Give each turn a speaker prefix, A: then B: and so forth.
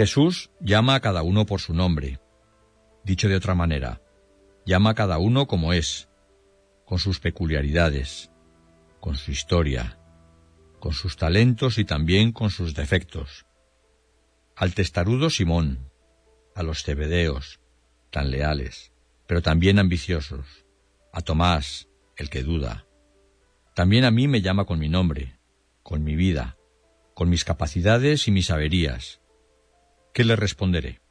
A: Jesús llama a cada uno por su nombre. Dicho de otra manera, llama a cada uno como es, con sus peculiaridades, con su historia, con sus talentos y también con sus defectos. Al testarudo Simón, a los zebedeos, tan leales, pero también ambiciosos, a Tomás, el que duda. También a mí me llama con mi nombre, con mi vida, con mis capacidades y mis averías. ¿Qué le responderé?